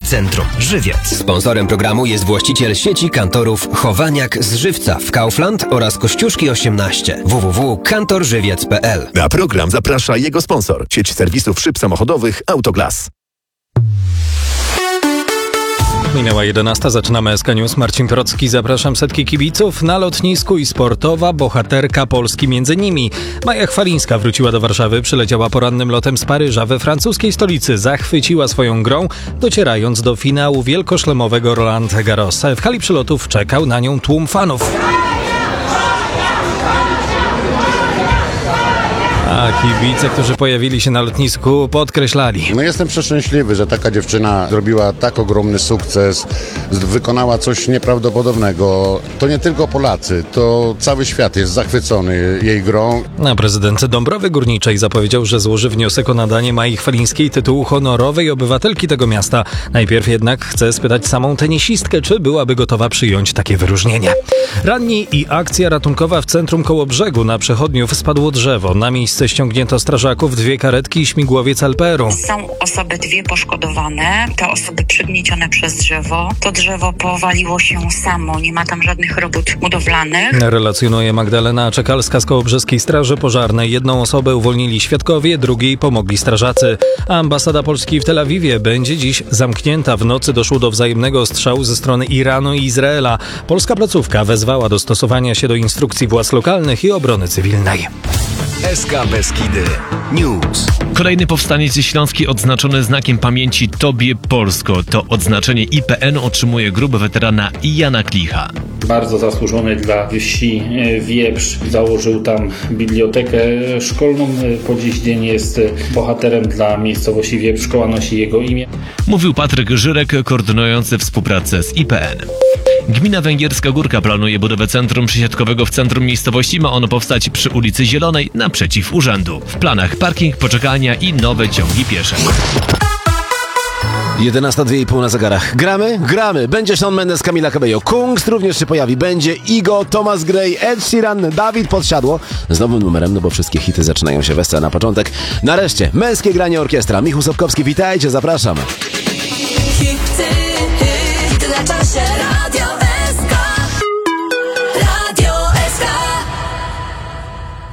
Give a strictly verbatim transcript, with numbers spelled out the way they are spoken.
Centrum Żywiec. Sponsorem programu jest właściciel sieci kantorów Chowaniak z Żywca w Kaufland oraz Kościuszki osiemnaście. w w w kropka kantor żywiec kropka p l. Na program zaprasza jego sponsor. Sieć serwisów szyb samochodowych Autoglas. Minęła jedenasta, zaczynamy S K News. Marcin Procki, zapraszam. Setki kibiców na lotnisku i sportowa bohaterka Polski między nimi. Maja Chwalińska wróciła do Warszawy, przyleciała porannym lotem z Paryża. We francuskiej stolicy zachwyciła swoją grą, docierając do finału wielkoszlemowego Roland Garros. W hali przylotów czekał na nią tłum fanów. A kibice, którzy pojawili się na lotnisku, podkreślali. No jestem przeszczęśliwy, że taka dziewczyna zrobiła tak ogromny sukces, wykonała coś nieprawdopodobnego. To nie tylko Polacy, to cały świat jest zachwycony jej grą. A prezydent Dąbrowy Górniczej zapowiedział, że złoży wniosek o nadanie Mai Chwalińskiej tytułu honorowej obywatelki tego miasta. Najpierw jednak chce spytać samą tenisistkę, czy byłaby gotowa przyjąć takie wyróżnienie. Ranni i akcja ratunkowa w centrum Kołobrzegu. Na przechodniów spadło drzewo. Na miejsce ściągnięto strażaków, dwie karetki i śmigłowiec L P R-u. Są osoby dwie poszkodowane, te osoby przygniecione przez drzewo. To drzewo powaliło się samo, nie ma tam żadnych robót budowlanych. Relacjonuje Magdalena Czekalska z Kołobrzeskiej Straży Pożarnej. Jedną osobę uwolnili świadkowie, drugiej pomogli strażacy. Ambasada Polski w Tel Awiwie będzie dziś zamknięta. W nocy doszło do wzajemnego ostrzału ze strony Iranu i Izraela. Polska placówka wezwała do stosowania się do instrukcji władz lokalnych i obrony cywilnej. S K Beskidy News. Kolejny powstaniec śląski odznaczony znakiem pamięci Tobie Polsko. To odznaczenie I P N otrzymuje grób weterana Jana Klicha. Bardzo zasłużony dla wsi Wieprz. Założył tam bibliotekę szkolną. Po dziś dzień jest bohaterem dla miejscowości Wieprz. Szkoła nosi jego imię. Mówił Patryk Żyrek, koordynujący współpracę z I P N. Gmina Węgierska Górka planuje budowę centrum przysiadkowego w centrum miejscowości. Ma ono powstać przy ulicy Zielonej naprzeciw urzędu. W planach parking, poczekalnia i nowe ciągi piesze. jedenasta dwie i pół na zegarach. Gramy? Gramy. Będzie Shawn Mendes, Camila Cabello. Kungs również się pojawi. Będzie Igo, Thomas Gray, Ed Sheeran, Dawid Podsiadło z nowym numerem, no bo wszystkie hity zaczynają się w S C na początek. Nareszcie męskie granie orkiestra. Michał Sobkowski, witajcie, zapraszam.